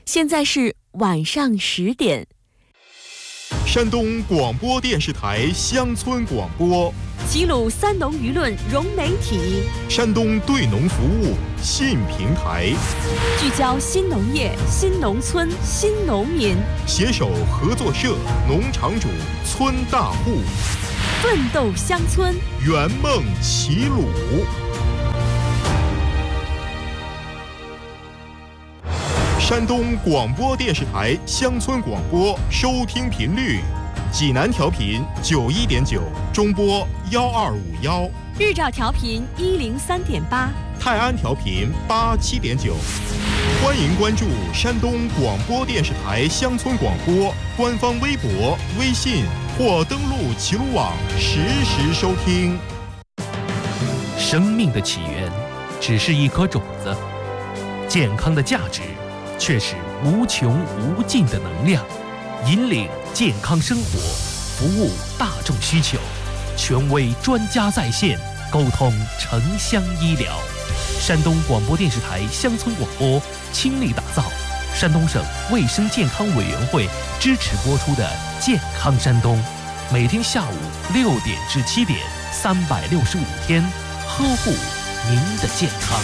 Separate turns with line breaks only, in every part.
现在是晚上10点。
山东广播电视台乡村广播，
齐鲁三农舆论融媒体，
山东对农服务新平台，
聚焦新农业、新农村、新农民，
携手合作社、农场主、村大户，
奋斗乡村，
圆梦齐鲁。山东广播电视台乡村广播收听频率：济南调频91.9，中波1251；
日照调频103.8，
泰安调频87.9。欢迎关注山东广播电视台乡村广播官方微博、微信或登录齐鲁网实时收听。
生命的起源只是一颗种子，健康的价值却是无穷无尽的能量，引领健康生活，服务大众需求，权威专家在线，沟通城乡医疗。山东广播电视台乡村广播倾力打造山东省卫生健康委员会支持播出的《健康山东》，每天下午6点至7点，365天，呵护您的健康。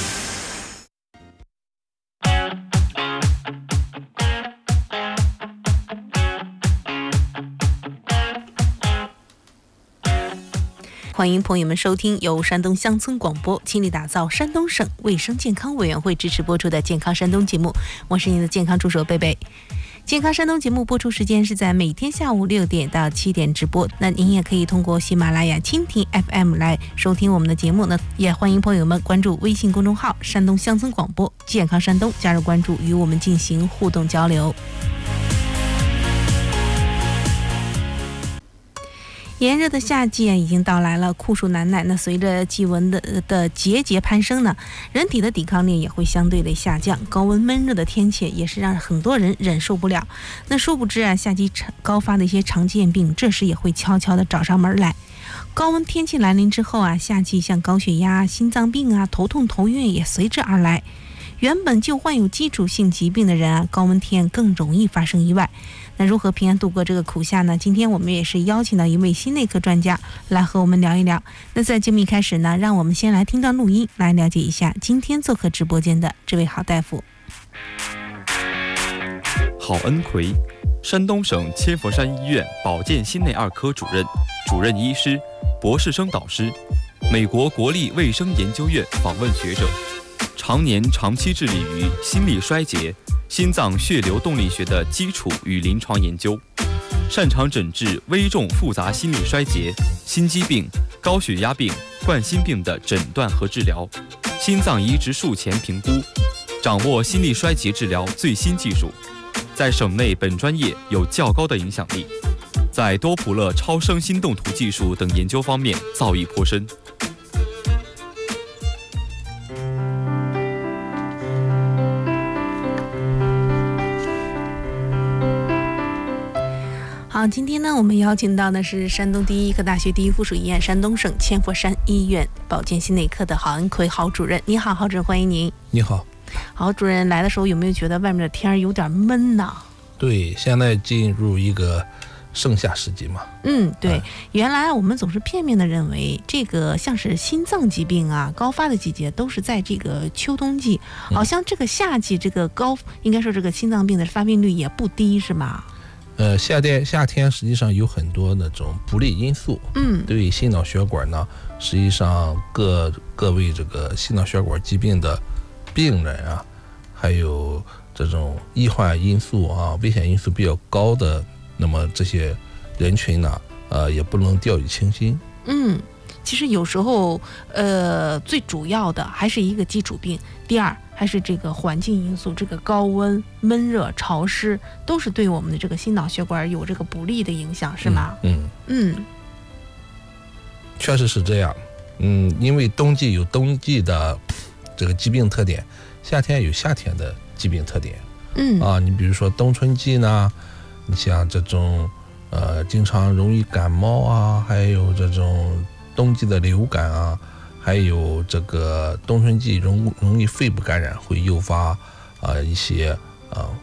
欢迎朋友们收听由山东乡村广播倾力打造山东省卫生健康委员会支持播出的《健康山东》节目，我是您的健康助手贝贝。健康山东节目播出时间是在每天下午6点到7点直播，那您也可以通过喜马拉雅、蜻蜓 FM 来收听我们的节目呢。也欢迎朋友们关注微信公众号山东乡村广播健康山东，加入关注，与我们进行互动交流。炎热的夏季已经到来了，酷暑难耐。那随着气温的节节攀升呢，人体的抵抗力也会相对的下降，高温闷热的天气也是让很多人忍受不了。那殊不知啊，夏季高发的一些常见病，这时也会悄悄的找上门来。高温天气来临之后啊，夏季像高血压、心脏病啊、头痛头晕也随之而来。原本就患有基础性疾病的人啊，高温天更容易发生意外。那如何平安度过这个苦夏呢？今天我们也是邀请到一位心内科专家来和我们聊一聊。那在节目一开始呢，让我们先来听段录音，来了解一下今天做客直播间的这位郝大夫。
郝恩奎，山东省千佛山医院保健心内二科主任、主任医师、博士生导师，美国国立卫生研究院访问学者，常年长期致力于心力衰竭、心脏血流动力学的基础与临床研究，擅长诊治危重复杂心力衰竭、心肌病、高血压病、冠心病的诊断和治疗，心脏移植术前评估，掌握心力衰竭治疗最新技术，在省内本专业有较高的影响力，在多普勒超声心动图技术等研究方面造诣颇深。
好，今天呢，我们邀请到的是山东第一医科大学第一附属医院山东省千佛山医院保健心内科的郝恩奎郝主任。你好，郝主任，欢迎您。
你好。
郝主任来的时候有没有觉得外面的天有点闷呢？
对，现在进入一个盛夏时节嘛。
对，原来我们总是片面的认为这个像是心脏疾病啊高发的季节都是在这个秋冬季，好像这个夏季这个应该说这个心脏病的发病率也不低，是吗？
夏天实际上有很多那种不利因素，对心脑血管呢，实际上各位这个心脑血管疾病的病人啊，还有这种易患因素啊、危险因素比较高的，那么这些人群呢，也不能掉以轻心。
其实有时候最主要的还是一个基础病，第二还是这个环境因素，这个高温、闷热、潮湿都是对我们的这个心脑血管有这个不利的影响，是吗？
确实是这样。因为冬季有冬季的这个疾病特点，夏天有夏天的疾病特点。你比如说冬春季呢，你像这种经常容易感冒啊，还有这种冬季的流感啊，还有这个冬春季容易肺部感染，会诱发一些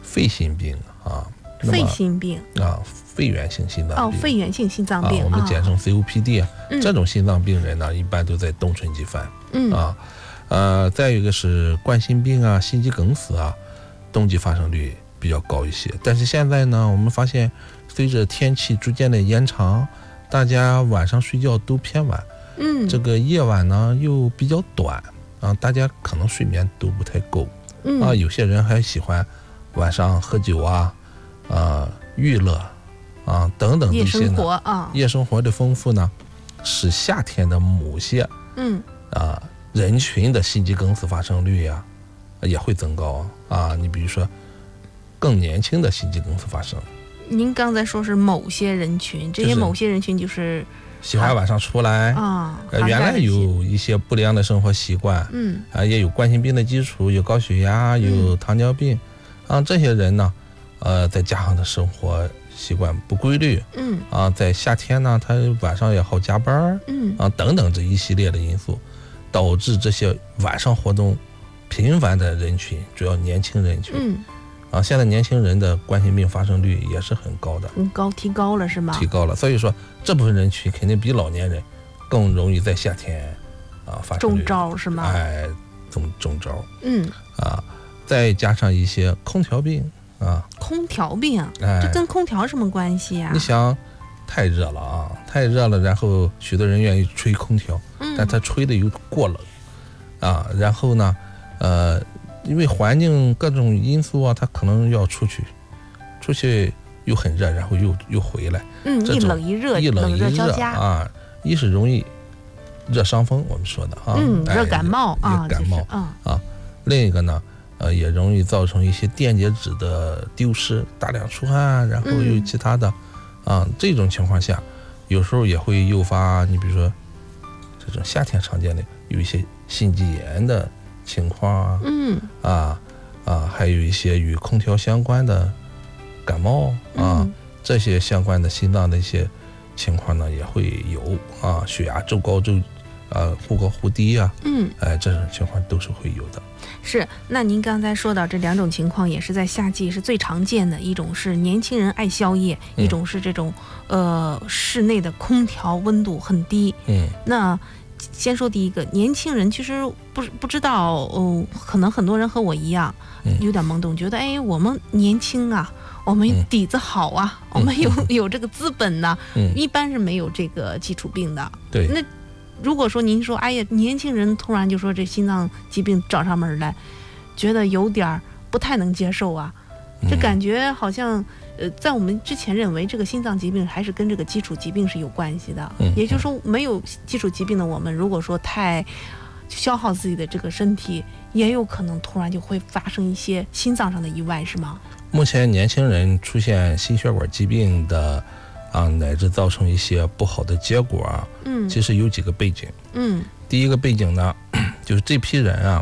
肺心病啊。
肺心病
啊，肺源性心脏病。
肺源性心脏病，
我们简称 COPD 这种心脏病人呢，一般都在冬春季犯。再有一个是冠心病啊、心肌梗死啊，冬季发生率比较高一些。但是现在呢，我们发现随着天气逐渐的延长，大家晚上睡觉都偏晚，这个夜晚呢又比较短啊，大家可能睡眠都不太够有些人还喜欢晚上喝酒啊。娱乐等等这些呢，夜生活的丰富呢，使夏天的某些人群的心肌梗死发生率也会增高你比如说更年轻的心肌梗死发生。
您刚才说是某些人群，这些某些人群就是
喜欢晚上出来原来有一些不良的生活习惯，也有冠心病的基础，有高血压，有糖尿病这些人呢。再加上他生活习惯不规律，在夏天呢，他晚上也好加班，等等这一系列的因素，导致这些晚上活动频繁的人群，主要年轻人群，现在年轻人的冠心病发生率也是很高的，
提高了是吗？
提高了，所以说这部分人群肯定比老年人更容易在夏天发生
中招是吗？
中招，再加上一些空调病。
空调病，这跟空调什么关系啊？
你想，太热了太热了，然后许多人愿意吹空调，但他吹的又过冷然后呢，因为环境各种因素他可能要出去又很热，然后又回来，
一冷一热交加
一是容易热伤风，我们说的
热感冒
另一个呢。也容易造成一些电解质的丢失，大量出汗，然后又其他的，这种情况下，有时候也会诱发你比如说这种夏天常见的有一些心肌炎的情况还有一些与空调相关的感冒这些相关的心脏的一些情况呢也会有血压骤高忽高忽低这种情况都是会有的。
是，那您刚才说到这两种情况也是在夏季是最常见的，一种是年轻人爱宵夜，一种是这种室内的空调温度很低。那先说第一个，年轻人其实不知道可能很多人和我一样有点懵懂，觉得我们年轻我们底子好我们有这个资本呢一般是没有这个基础病的。
对，
那如果说您说年轻人突然就说这心脏疾病找上门来，觉得有点不太能接受这感觉好像在我们之前认为这个心脏疾病还是跟这个基础疾病是有关系的，也就是说没有基础疾病的我们如果说太消耗自己的这个身体，也有可能突然就会发生一些心脏上的意外，是吗？
目前年轻人出现心血管疾病的乃至造成一些不好的结果其实有几个背景。第一个背景呢，就是这批人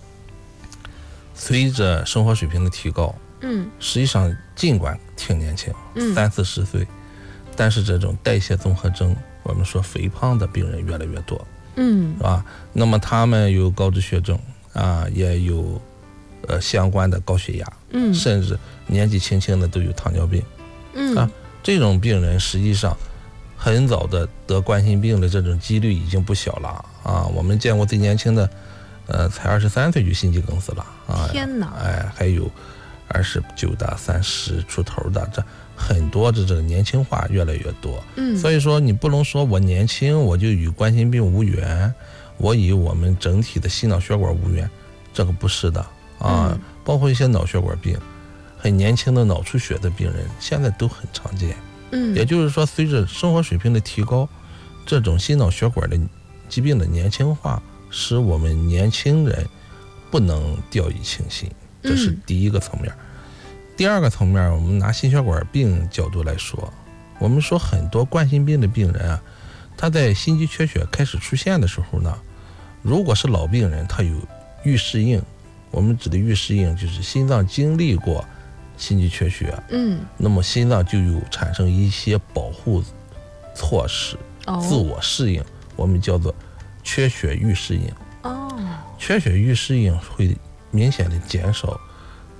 随着生活水平的提高，实际上尽管挺年轻，30-40岁，但是这种代谢综合征，我们说肥胖的病人越来越多，是吧？那么他们有高脂血症也有相关的高血压，甚至年纪轻轻的都有糖尿病，这种病人实际上很早的得冠心病的这种几率已经不小了我们见过最年轻的才23岁就心肌梗死了
天哪！
还有29的30出头的，这很多这个年轻化越来越多。所以说你不能说我年轻我就与冠心病无缘，我与我们整体的心脑血管无缘，这个不是的包括一些脑血管病，很年轻的脑出血的病人现在都很常见。也就是说随着生活水平的提高，这种心脑血管的疾病的年轻化，使我们年轻人不能掉以轻心，这是第一个层面。第二个层面，我们拿心血管病角度来说，我们说很多冠心病的病人他在心肌缺血开始出现的时候呢，如果是老病人，他有预适应，我们指的预适应就是心脏经历过心肌缺血，那么心脏就有产生一些保护措施，自我适应，我们叫做缺血预适应。缺血预适应会明显的减少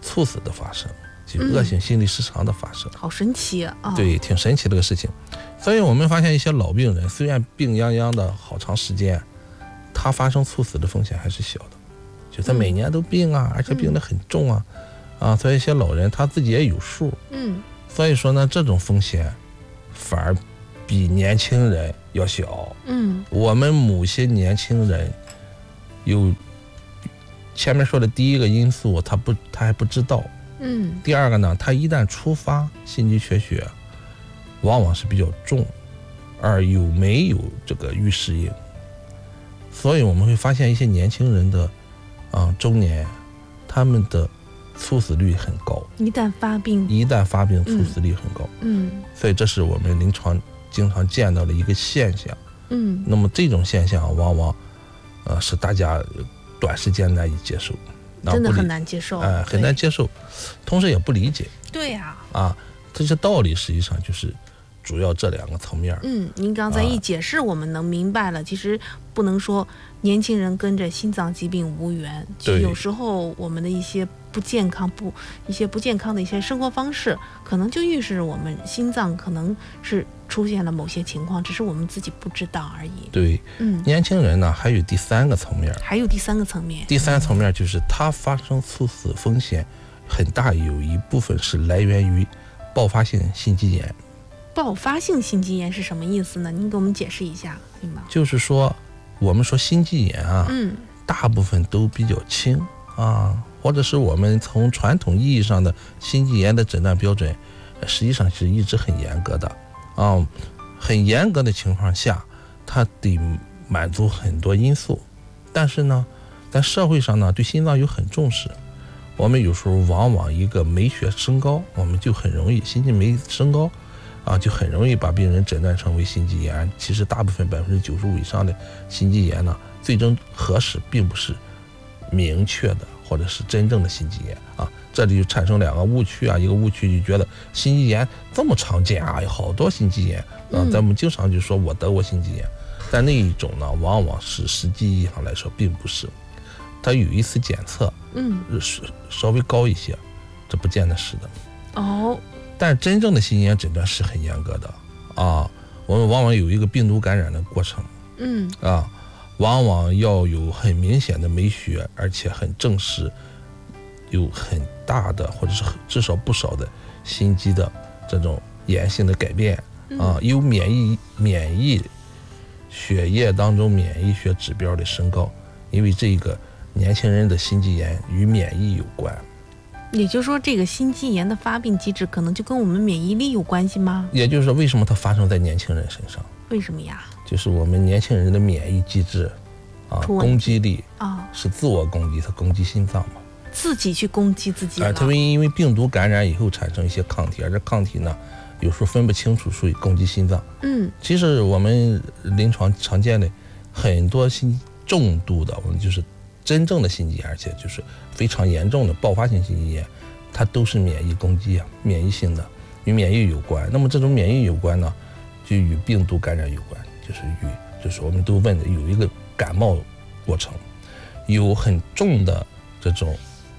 猝死的发生，就恶性心律失常的发生。
好神奇啊！
对，挺神奇的个事情。所以我们发现一些老病人，虽然病殃殃的好长时间，他发生猝死的风险还是小的，就他每年都病啊，而且病得很重啊，所以一些老人他自己也有数。所以说呢，这种风险反而比年轻人要小。我们某些年轻人有前面说的第一个因素，他还不知道。第二个呢，他一旦出发心肌缺血，往往是比较重，而没有这个预适应。所以我们会发现一些年轻人的中年，他们的猝死率很高。一旦发病猝死率很高。所以这是我们临床经常见到的一个现象。那么这种现象往往是大家短时间难以接受，
真的很难接受。
很难接受，同时也不理解。
对呀。
这些道理实际上就是主要这两个层面。
您刚才一解释，我们能明白了。其实不能说年轻人跟着心脏疾病无缘，有时候我们的一些不健康的一些生活方式，可能就预示我们心脏可能是出现了某些情况，只是我们自己不知道而已。
对，年轻人呢还有第三个层面。第三层面就是他发生猝死风险很大，有一部分是来源于爆发性心肌炎。
爆发性心肌炎是什么意思呢？您给我们解释一下行吗？
就是说我们说心肌炎大部分都比较轻或者是我们从传统意义上的心肌炎的诊断标准，实际上是一直很严格的很严格的情况下，它得满足很多因素。但是呢，在社会上呢，对心脏有很重视。我们有时候往往一个酶血升高，我们就很容易心肌酶升高就很容易把病人诊断成为心肌炎。其实大部分95%以上的心肌炎呢，最终核实并不是明确的或者是真正的心肌炎这里就产生两个误区一个误区就觉得心肌炎这么常见有好多心肌炎咱们经常就说我得过心肌炎，但那一种呢，往往是实际意义上来说并不是。它有一次检测稍微高一些，这不见得是的但真正的心肌炎诊断是很严格的我们往往有一个病毒感染的过程往往要有很明显的酶血，而且很证实有很大的或者是至少不少的心肌的这种炎性的改变有免疫血液当中免疫学指标的升高，因为这个年轻人的心肌炎与免疫有关。
也就是说，这个心肌炎的发病机制可能就跟我们免疫力有关系吗？
也就是说，为什么它发生在年轻人身上？
为什么呀？
就是我们年轻人的免疫机制攻击力是自我攻击，它攻击心脏嘛，
自己去攻击自己了。
它因为病毒感染以后产生一些抗体，而这抗体呢，有时候分不清楚，属于攻击心脏。其实我们临床常见的很多重度的，我们就是真正的心肌炎，而且就是非常严重的爆发性心肌炎，它都是免疫攻击免疫性的，与免疫有关。那么这种免疫有关呢，就与病毒感染有关，就是我们都问的有一个感冒过程，有很重的这种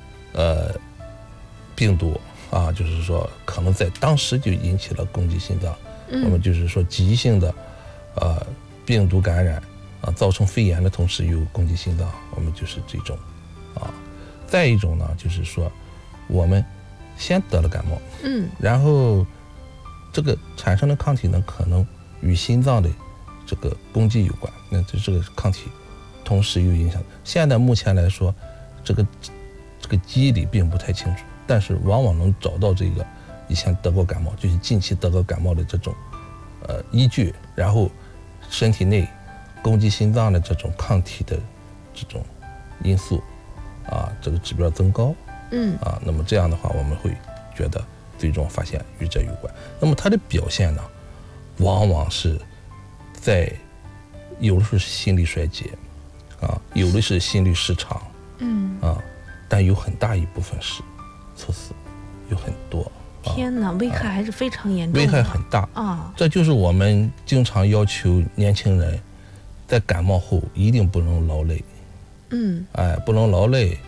病毒就是说可能在当时就引起了攻击心脏。我们就是说急性的病毒感染造成肺炎的同时有攻击心脏，我们就是这种再一种呢，就是说我们先得了感冒然后这个产生的抗体呢，可能与心脏的这个攻击有关，那这个抗体同时有影响。现在目前来说，这个机理并不太清楚，但是往往能找到这个以前得过感冒，就是近期得过感冒的这种依据，然后身体内攻击心脏的这种抗体的这种因素这个指标增高那么这样的话我们会觉得最终发现与这有关。那么它的表现呢，往往是在有的时候是心力衰竭有的是心律失常但有很大一部分是猝死，有很多。
天哪，危害还是非常严重的，
危害很大这就是我们经常要求年轻人在感冒后一定不能劳累不能劳累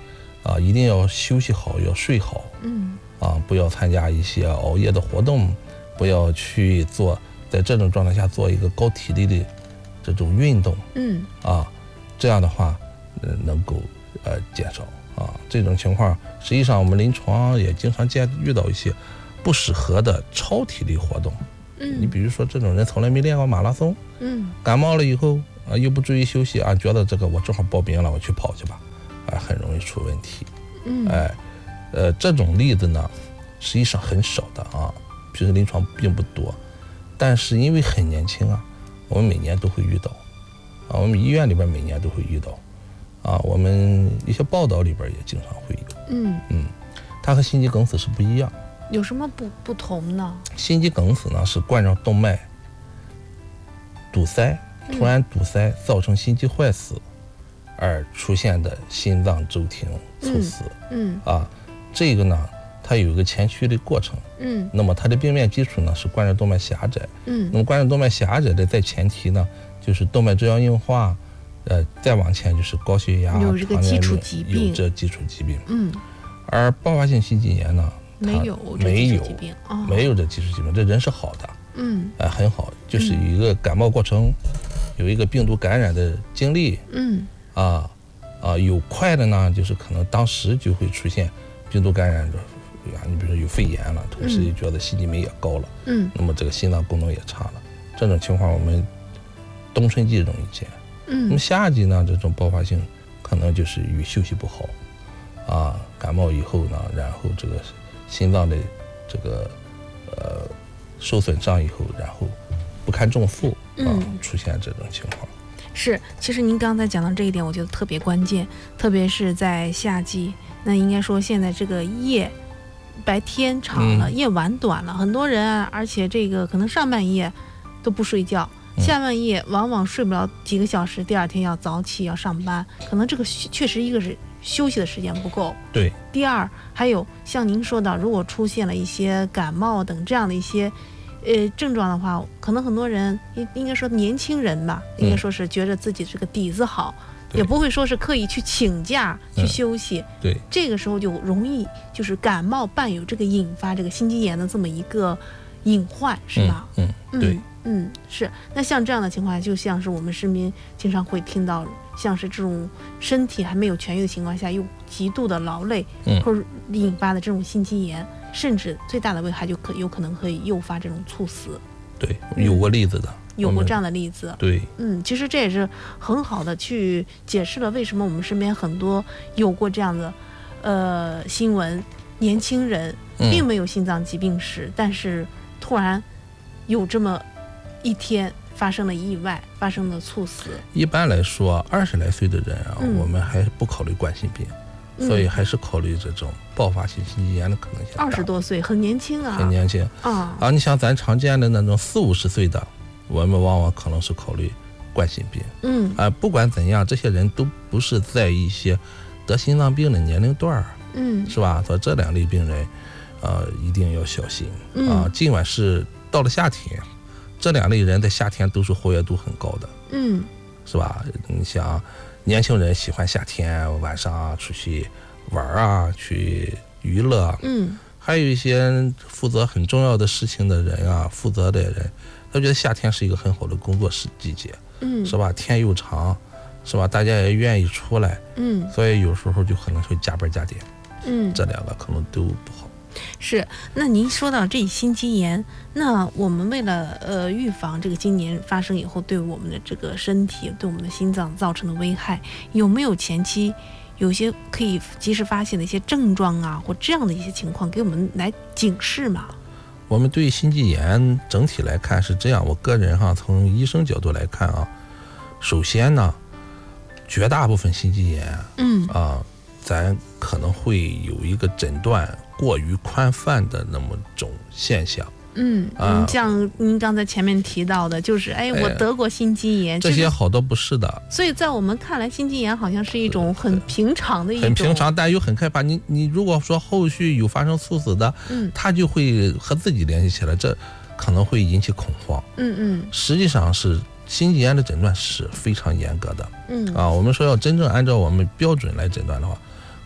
一定要休息好，要睡好，不要参加一些熬夜的活动，不要去在这种状态下做一个高体力的这种运动，这样的话能够减少这种情况。实际上我们临床也经常遇到一些不适合的超体力活动，你比如说这种人从来没练过马拉松，感冒了以后又不注意休息觉得这个我正好报名了，我去跑去吧，很容易出问题。这种例子呢实际上很少的平时临床并不多，但是因为很年轻我们每年都会遇到我们医院里边每年都会遇到我们一些报道里边也经常会有。它和心肌梗死是不一样。
有什么不同呢？
心肌梗死呢是冠状动脉堵塞，突然堵塞造成心肌坏死而出现的心脏骤停猝死。这个呢它有一个前驱的过程。那么它的病变基础呢是冠状动脉狭窄。那么冠状动脉狭窄的在前提呢就是动脉粥样硬化，再往前就是高血压、
有这个基础疾病，
有这基础疾病。而爆发性心肌炎呢没有这基础疾病，这人是好的，很好，就是有一个感冒过程，有一个病毒感染的经历，有快的呢，就是可能当时就会出现病毒感染的，你比如说有肺炎了，同时也觉得心肌酶也高了，那么这个心脏功能也差了，这种情况我们冬春季容易见。那么夏季呢，这种爆发性可能就是与休息不好感冒以后呢，然后这个心脏的这个受损伤以后，然后不堪重负出现这种情况。
是，其实您刚才讲到这一点，我觉得特别关键，特别是在夏季。那应该说现在这个白天长了，夜晚短了，很多人而且这个可能上半夜都不睡觉，下半夜往往睡不了几个小时，第二天要早起要上班，可能这个确实一个是休息的时间不够，
对。
第二，还有像您说的，如果出现了一些感冒等这样的一些症状的话，可能很多人应该说年轻人吧，应该说是觉得自己这个底子好，也不会说是刻意去请假去休息，
对，
这个时候就容易就是感冒伴有这个引发这个心肌炎的这么一个隐患，是吧？
对。
是。那像这样的情况，就像是我们身边经常会听到，像是这种身体还没有痊愈的情况下，又极度的劳累，或者引发的这种心肌炎，甚至最大的危害就有可能会诱发这种猝死。
对，有过例子的，
有过这样的例子。
对，
其实这也是很好的去解释了为什么我们身边很多有过这样的新闻，年轻人并没有心脏疾病史，但是突然有这么一天发生了意外，发生了猝死。一
般来说20来岁的人我们还不考虑冠心病，所以还是考虑这种爆发性心肌炎的可能性。
20多岁很年轻
很年轻你像咱常见的那种40-50岁的，我们往往可能是考虑冠心病。不管怎样，这些人都不是在一些得心脏病的年龄段是吧？所以这两类病人一定要小心尽管是到了夏天，这两类人在夏天都是活跃度很高的，是吧？你想年轻人喜欢夏天晚上出去玩去娱乐，还有一些负责很重要的事情的人负责的人，他觉得夏天是一个很好的工作季节，是吧？天又长，是吧？大家也愿意出来，所以有时候就可能会加班加点，这两个可能都不好。
是。那您说到这心肌炎，那我们为了预防这个今年发生以后对我们的这个身体、对我们的心脏造成的危害，有没有前期有些可以及时发现的一些症状或这样的一些情况给我们来警示吗？
我们对心肌炎整体来看是这样，我个人从医生角度来看首先呢，绝大部分心肌炎咱可能会有一个诊断过于宽泛的那么种现象。像
您刚才前面提到的，就是我得过心肌炎，
这些好多不是的。
所以在我们看来，心肌炎好像是一种很平常的一种，
很平常，但又很害怕。你如果说后续有发生猝死的，他就会和自己联系起来，这可能会引起恐慌。实际上是心肌炎的诊断是非常严格的。我们说要真正按照我们标准来诊断的话，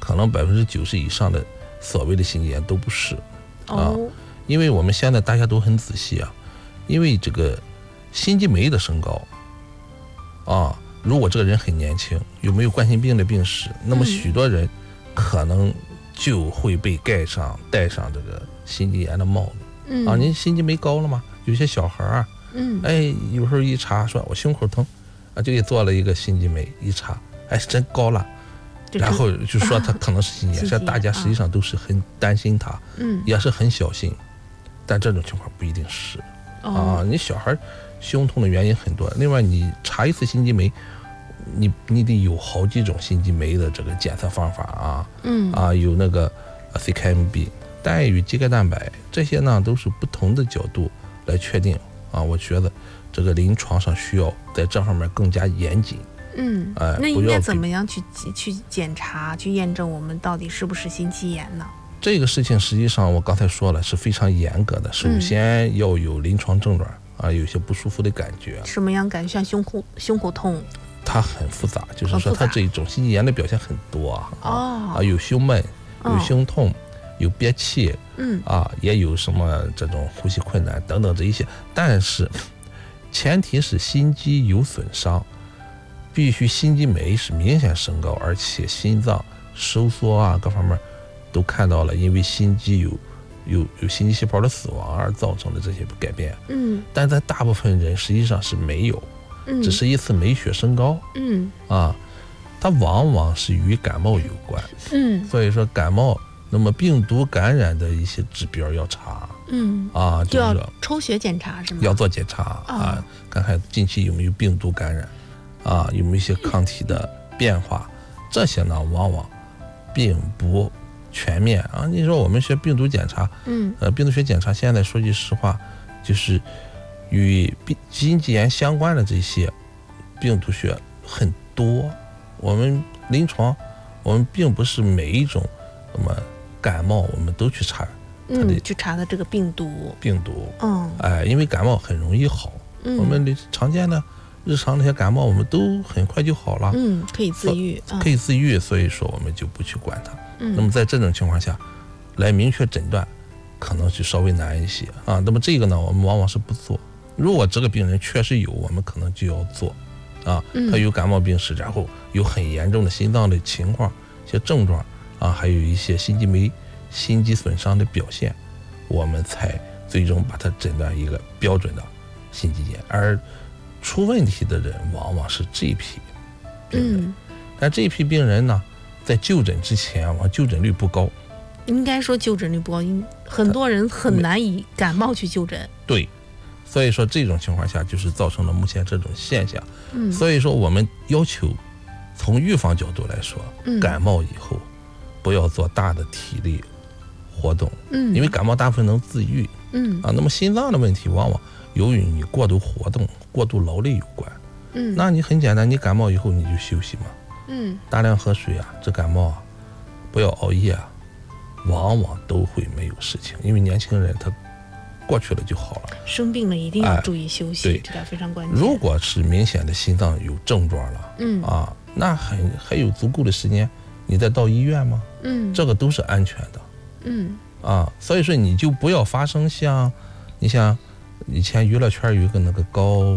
可能90%以上的所谓的心肌炎都不是因为我们现在大家都很仔细啊，因为这个心肌酶的升高如果这个人很年轻，有没有冠心病的病史，那么许多人可能就会被戴上这个心肌炎的帽子您心肌酶高了吗？有些小孩有时候一查说我胸口疼就给做了一个心肌酶，一查真高了，然后就说他可能是心肌炎，大家实际上都是很担心他也是很小心，但这种情况不一定是你小孩胸痛的原因很多，另外你查一次心肌酶，你得有好几种心肌酶的这个检测方法有那个 CKMB 氮与肌钙蛋白，这些呢都是不同的角度来确定我觉得这个临床上需要在这方面更加严谨
那应该怎么样去检查去验证我们到底是不是心肌炎呢？
这个事情实际上我刚才说了是非常严格的，首先要有临床症状有些不舒服的感觉。
什么样感觉？像胸口痛？
它很复杂，就是说它这种心肌炎的表现很多有胸闷，有胸痛，有憋气也有什么这种呼吸困难等等这一些，但是前提是心肌有损伤，必须心肌酶是明显升高，而且心脏收缩各方面都看到了，因为心肌有心肌细胞的死亡而造成的这些改变但在大部分人实际上是没有只是一次酶血升高它往往是与感冒有关所以说感冒那么病毒感染的一些指标要查
就要抽血检查是吗？
要做检查看看近期有没有病毒感染有没有一些抗体的变化，这些呢往往并不全面你说我们学病毒检查病毒学检查现在说句实话就是与心肌炎相关的这些病毒学很多，我们临床我们并不是每一种那么感冒我们都去查
去查的这个病毒
因为感冒很容易好我们常见的日常那些感冒我们都很快就好了
可以自愈
所以说我们就不去管它那么在这种情况下来明确诊断可能就稍微难一些那么这个呢我们往往是不做，如果这个病人确实有我们可能就要做他有感冒病史，然后有很严重的心脏的情况一些症状还有一些心肌酶心肌损伤的表现，我们才最终把它诊断一个标准的心肌炎，而出问题的人往往是这批病人但这批病人呢在就诊之前就诊率不高，
应该说就诊率不高，很多人很难以感冒去就诊
对，所以说这种情况下就是造成了目前这种现象所以说我们要求从预防角度来说感冒以后不要做大的体力活动因为感冒大部分能自愈那么心脏的问题往往由于你过度活动过度劳累有关那你很简单，你感冒以后你就休息嘛大量喝水这感冒不要熬夜往往都会没有事情，因为年轻人他过去了就好了，
生病了一定要注意休息这点非常关键。
如果是明显的心脏有症状了那还有足够的时间你再到医院吗这个都是安全的所以说你就不要发生像你像以前娱乐圈有一个那个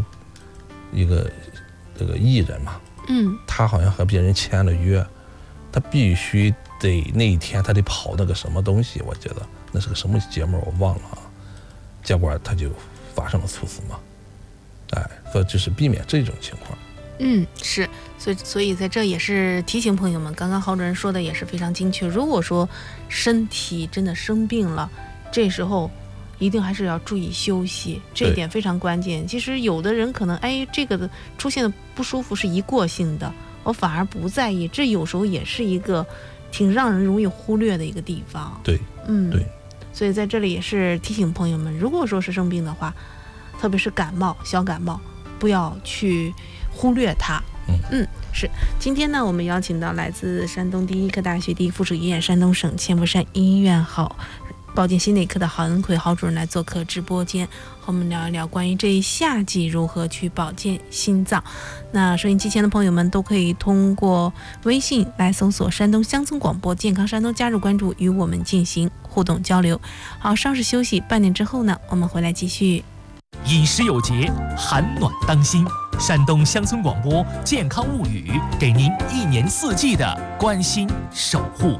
这个艺人嘛他好像和别人签了约，他必须得那一天他得跑那个什么东西，我觉得那是个什么节目我忘了结果他就发生了猝死嘛所以就是避免这种情况
是，所以在这也是提醒朋友们，刚刚郝主任说的也是非常精确，如果说身体真的生病了，这时候一定还是要注意休息，这一点非常关键。其实有的人可能这个的出现的不舒服是一过性的，我反而不在意，这有时候也是一个挺让人容易忽略的一个地方。
对对，
所以在这里也是提醒朋友们，如果说是生病的话，特别是感冒小感冒不要去忽略它。是。今天呢，我们邀请到来自山东第一科大学第一附属医院山东省千佛山医院保健心内科的郝恩奎郝主任来做客直播间，和我们聊一聊关于这一夏季如何去保健心脏。那收音机前的朋友们都可以通过微信来搜索山东乡村广播健康山东，加入关注，与我们进行互动交流。好，稍事休息，半点之后呢，我们回来继续。
饮食有节，寒暖当心。山东乡村广播健康物语，给您1年4季的关心守护。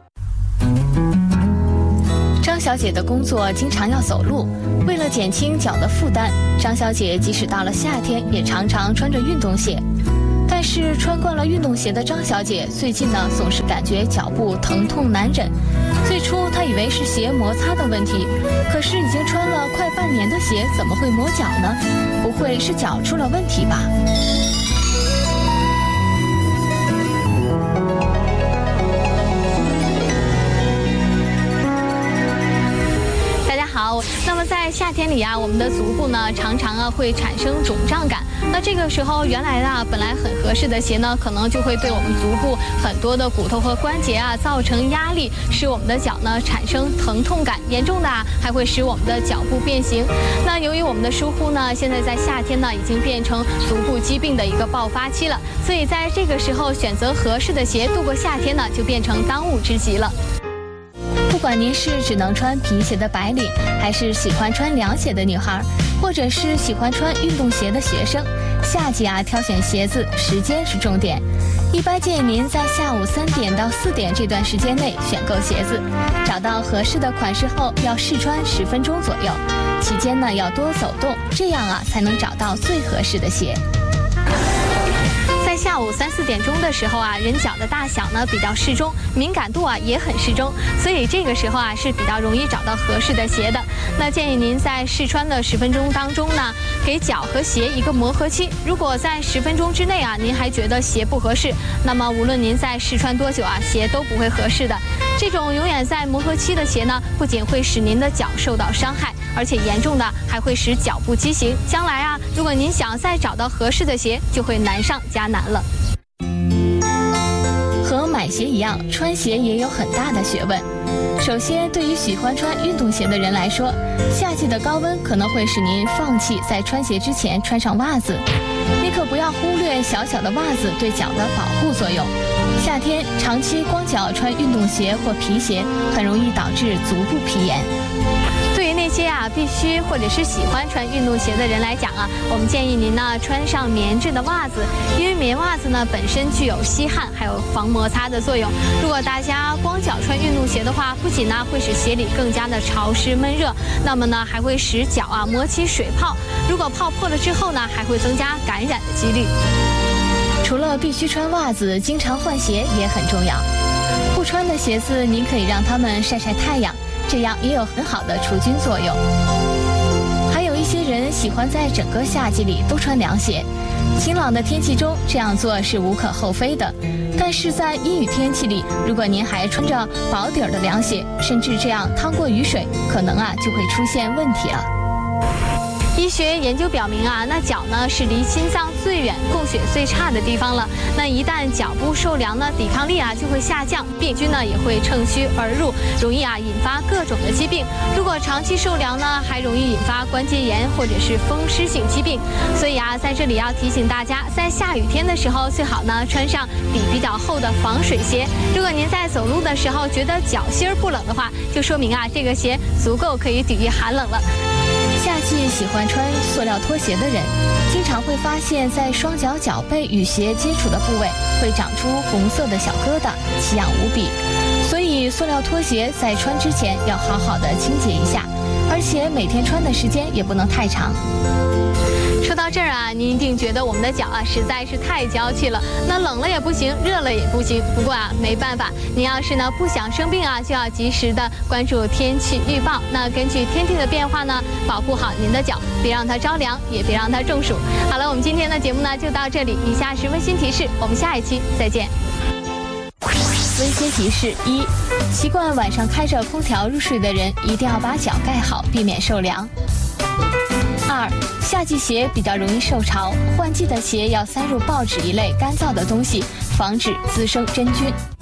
张小姐的工作经常要走路，为了减轻脚的负担，张小姐即使到了夏天也常常穿着运动鞋。但是穿惯了运动鞋的张小姐最近呢，总是感觉脚部疼痛难忍。最初她以为是鞋摩擦的问题，可是已经穿了快半年的鞋，怎么会磨脚呢？不会是脚出了问题吧？好，那么在夏天里啊，我们的足部呢常常会产生肿胀感。那这个时候，原来本来很合适的鞋呢，可能就会对我们足部很多的骨头和关节造成压力，使我们的脚呢产生疼痛感，严重的还会使我们的脚部变形。那由于我们的疏忽呢，现在在夏天呢已经变成足部疾病的一个爆发期了，所以在这个时候选择合适的鞋度过夏天呢，就变成当务之急了。不管您是只能穿皮鞋的白领，还是喜欢穿凉鞋的女孩，或者是喜欢穿运动鞋的学生，夏季挑选鞋子时间是重点。一般建议您在下午3点到4点这段时间内选购鞋子，找到合适的款式后要试穿10分钟左右，期间呢要多走动，这样才能找到最合适的鞋。在下午3、4点钟的时候人脚的大小呢比较适中，敏感度也很适中，所以这个时候是比较容易找到合适的鞋的。那建议您在试穿的10分钟当中呢，给脚和鞋一个磨合期。如果在10分钟之内您还觉得鞋不合适，那么无论您在试穿多久鞋都不会合适的。这种永远在磨合期的鞋呢，不仅会使您的脚受到伤害，而且严重的还会使脚部畸形。将来如果您想再找到合适的鞋，就会难上加难了。和买鞋一样，穿鞋也有很大的学问。首先，对于喜欢穿运动鞋的人来说，夏季的高温可能会使您放弃在穿鞋之前穿上袜子。你可不要忽略小小的袜子对脚的保护作用。夏天长期光脚穿运动鞋或皮鞋，很容易导致足部皮炎。对于那些必须或者是喜欢穿运动鞋的人来讲我们建议您呢穿上棉质的袜子，因为棉袜子呢本身具有吸汗还有防摩擦的作用。如果大家光脚穿运动鞋的话，不仅呢会使鞋里更加的潮湿闷热，那么呢还会使脚磨起水泡，如果泡破了之后呢，还会增加感染的几率。除了必须穿袜子，经常换鞋也很重要。不穿的鞋子您可以让它们晒晒太阳，这样也有很好的除菌作用。还有一些人喜欢在整个夏季里都穿凉鞋，晴朗的天气中这样做是无可厚非的。但是在阴雨天气里，如果您还穿着薄底儿的凉鞋，甚至这样趟过雨水，可能就会出现问题了。医学研究表明那脚呢是离心脏最远、供血最差的地方了。那一旦脚部受凉呢，抵抗力就会下降，病菌呢也会趁虚而入，容易引发各种的疾病。如果长期受凉呢，还容易引发关节炎或者是风湿性疾病。所以在这里要提醒大家，在下雨天的时候，最好呢穿上底比较厚的防水鞋。如果您在走路的时候觉得脚心不冷的话，就说明这个鞋足够可以抵御寒冷了。夏季喜欢穿塑料拖鞋的人，经常会发现在双脚脚背与鞋接触的部位会长出红色的小疙瘩，奇痒无比。所以塑料拖鞋在穿之前要好好的清洁一下，而且每天穿的时间也不能太长。说到这儿您一定觉得我们的脚实在是太娇气了，那冷了也不行，热了也不行。不过没办法，您要是呢不想生病就要及时的关注天气预报。那根据天气的变化呢，保护好您的脚，别让它着凉，也别让它中暑。好了，我们今天的节目呢就到这里。以下是温馨提示，我们下一期再见。温馨提示1：习惯晚上开着空调入睡的人，一定要把脚盖好，避免受凉。2: 夏季鞋比较容易受潮，换季的鞋要塞入报纸一类干燥的东西，防止滋生真菌。